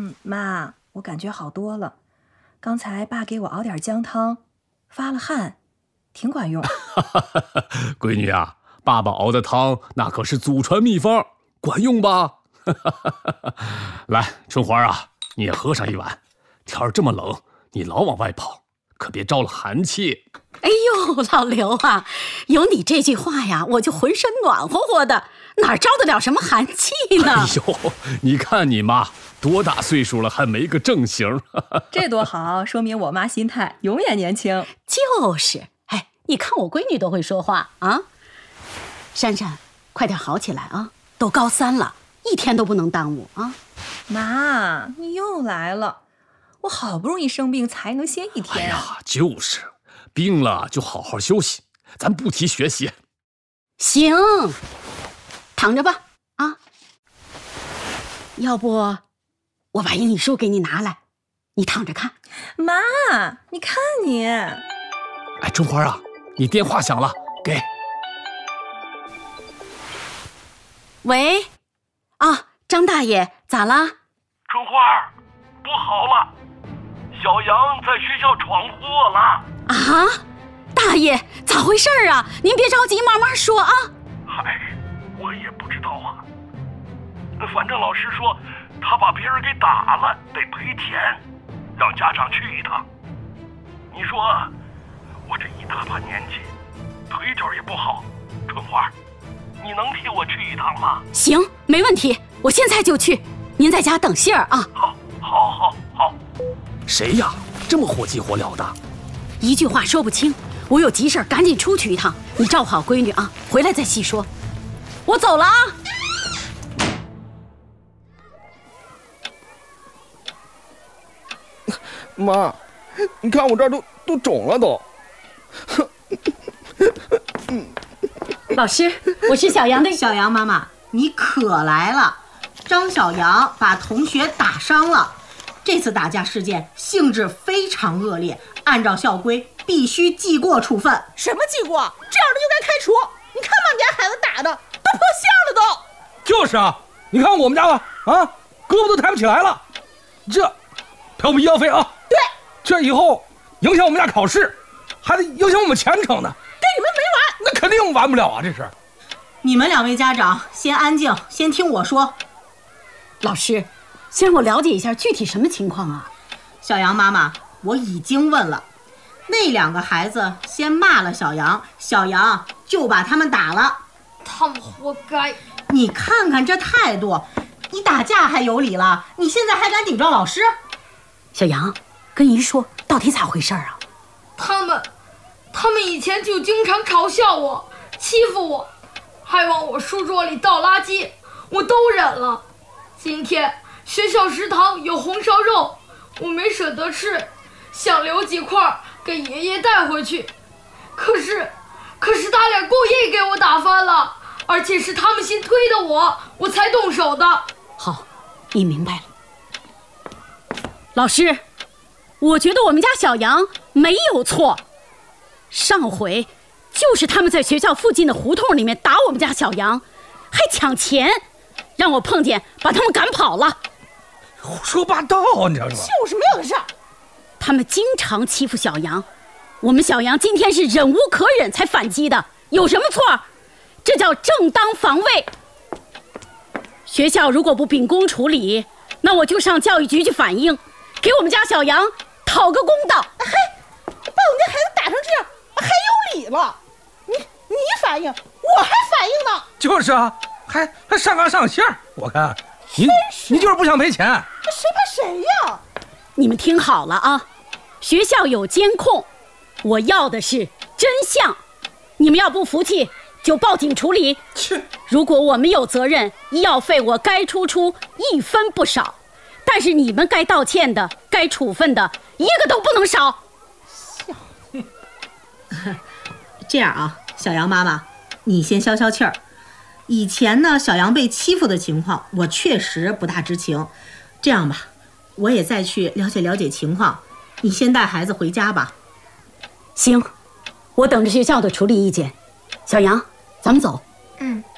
妈，我感觉好多了。刚才爸给我熬点姜汤，发了汗，挺管用。 闺女啊，爸爸熬的汤那可是祖传秘方，管用吧？来，春花啊，你也喝上一碗。天儿这么冷，你老往外跑，可别招了寒气。 哎呦，老刘啊，有你这句话呀，我就浑身暖和和的，哪招得了什么寒气呢？ 哎呦，你看你妈多大岁数了，还没个正形。 这多好，说明我妈心态永远年轻。 就是，哎，你看我闺女都会说话啊。珊珊，快点好起来啊，都高3了，一天都不能耽误啊。 妈，你又来了，我好不容易生病才能歇1天。 哎呀，就是病了就好好休息，咱不提学习。 行，躺着吧啊。要不我把英语书给你拿来，你躺着看。 妈，你看你。 哎，春花啊，你电话响了，给。 喂，啊，张大爷，咋啦？ 春花，不好了，小杨在学校闯祸了。 啊，大爷，咋回事啊？您别着急，慢慢说啊。 嗨，我也不知道啊。反正老师说他把别人给打了，得赔钱，让家长去一趟。你说我这一大把年纪，腿脚也不好，春花，你能替我去一趟吗？ 行，没问题，我现在就去。您在家等信儿啊。 好。 谁呀？这么火急火燎的？ 一句话说不清，我有急事赶紧出去一趟。你照顾好闺女啊，回来再细说。我走了啊。 妈，你看我这儿都肿了都。 老师，我是小杨的。 小杨妈妈，你可来了。张小杨把同学打伤了，这次打架事件性质非常恶劣，按照校规必须记过处分。 什么记过？这样的就该开除。你看把你家孩子打的都破相了都。 就是啊，你看我们家吧，啊，胳膊都抬不起来了。这调补医药费啊。 对， 这以后影响我们家考试，还得影响我们前程呢。 跟你们没完。 那肯定完不了啊，这是。 你们2位家长先安静，先听我说。 老师，先让我了解一下具体什么情况啊？ 小杨妈妈，我已经问了，那2个孩子先骂了小杨，小杨就把他们打了。 他们活该。 你看看这态度，你打架还有理了，你现在还敢顶撞老师？ 小杨，跟姨说到底咋回事啊？ 他们以前就经常嘲笑我，欺负我，还往我书桌里倒垃圾，我都忍了。今天学校食堂有红烧肉，我没舍得吃，想留几块给爷爷带回去。可是他俩故意给我打翻了，而且是他们先推的我才动手的。 好，你明白了。老师，我觉得我们家小杨没有错，上回就是他们在学校附近的胡同里面打我们家小杨，还抢钱，让我碰见把他们赶跑了。 胡说八道，你知道吗？ 就是没有的事儿。 他们经常欺负小杨，我们小杨今天是忍无可忍才反击的，有什么错？这叫正当防卫。学校如果不秉公处理，那我就上教育局去反映，给我们家小杨讨个公道。 嘿，把我们家孩子打成这样，还有理了？你反应，我还反应呢。 就是啊，还上纲上线。我看你就是不想赔钱。 谁怕谁呀？ 你们听好了啊，学校有监控，我要的是真相。你们要不服气就报警处理。如果我们有责任，医药费我该出1分不少，但是你们该道歉的、该处分的一个都不能少。 这样啊，小杨妈妈，你先消消气儿。以前呢，小杨被欺负的情况，我确实不大知情。这样吧，我也再去了解了解情况。你先带孩子回家吧。 行，我等着学校的处理意见。小杨，咱们走。 嗯。